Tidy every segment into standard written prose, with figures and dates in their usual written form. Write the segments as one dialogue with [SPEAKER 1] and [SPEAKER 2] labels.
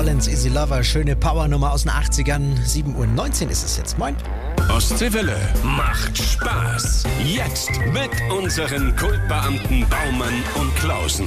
[SPEAKER 1] Rollins, Easy Lover, schöne Powernummer aus den 80ern. 7:19 Uhr ist es jetzt. Moin.
[SPEAKER 2] Ostseewelle macht Spaß. Jetzt mit unseren Kultbeamten Baumann und Klausen.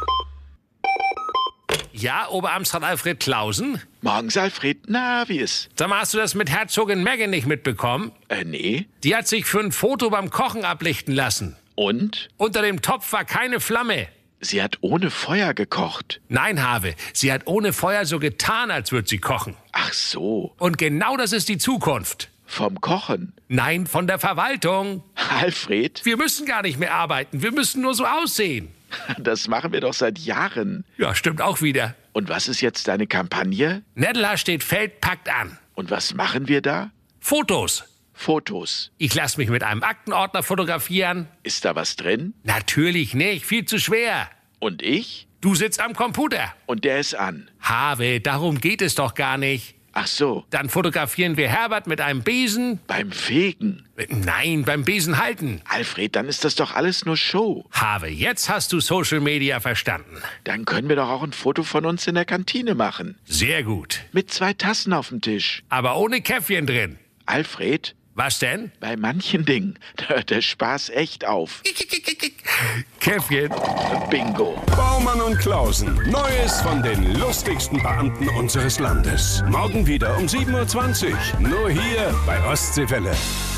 [SPEAKER 3] Ja, Oberamtsrat Alfred Klausen?
[SPEAKER 4] Morgens, Alfred. Na, wie ist?
[SPEAKER 3] Sag mal, hast du das mit Herzogin Meghan nicht mitbekommen?
[SPEAKER 4] Nee.
[SPEAKER 3] Die hat sich für ein Foto beim Kochen ablichten lassen.
[SPEAKER 4] Und?
[SPEAKER 3] Unter dem Topf war keine Flamme.
[SPEAKER 4] Sie hat ohne Feuer gekocht.
[SPEAKER 3] Nein, Have, sie hat ohne Feuer so getan, als würde sie kochen.
[SPEAKER 4] Ach so.
[SPEAKER 3] Und genau das ist die Zukunft.
[SPEAKER 4] Vom Kochen?
[SPEAKER 3] Nein, von der Verwaltung.
[SPEAKER 4] Alfred?
[SPEAKER 3] Wir müssen gar nicht mehr arbeiten, wir müssen nur so aussehen.
[SPEAKER 4] Das machen wir doch seit Jahren.
[SPEAKER 3] Ja, stimmt auch wieder.
[SPEAKER 4] Und was ist jetzt deine Kampagne?
[SPEAKER 3] Nettler steht Feld packt an.
[SPEAKER 4] Und was machen wir da?
[SPEAKER 3] Fotos.
[SPEAKER 4] Fotos.
[SPEAKER 3] Ich lasse mich mit einem Aktenordner fotografieren.
[SPEAKER 4] Ist da was drin?
[SPEAKER 3] Natürlich nicht, viel zu schwer.
[SPEAKER 4] Und ich?
[SPEAKER 3] Du sitzt am Computer.
[SPEAKER 4] Und der ist an.
[SPEAKER 3] Have, darum geht es doch gar nicht.
[SPEAKER 4] Ach so.
[SPEAKER 3] Dann fotografieren wir Herbert mit einem Besen.
[SPEAKER 4] Beim Fegen?
[SPEAKER 3] Nein, beim Besen halten.
[SPEAKER 4] Alfred, dann ist das doch alles nur Show.
[SPEAKER 3] Have, jetzt hast du Social Media verstanden.
[SPEAKER 4] Dann können wir doch auch ein Foto von uns in der Kantine machen.
[SPEAKER 3] Sehr gut.
[SPEAKER 4] Mit 2 Tassen auf dem Tisch.
[SPEAKER 3] Aber ohne Käffchen drin.
[SPEAKER 4] Alfred?
[SPEAKER 3] Was denn?
[SPEAKER 4] Bei manchen Dingen hört der Spaß echt auf.
[SPEAKER 3] Käffchen.
[SPEAKER 4] Bingo.
[SPEAKER 2] Baumann und Klausen. Neues von den lustigsten Beamten unseres Landes. Morgen wieder um 7:20 Uhr. Nur hier bei Ostseewelle.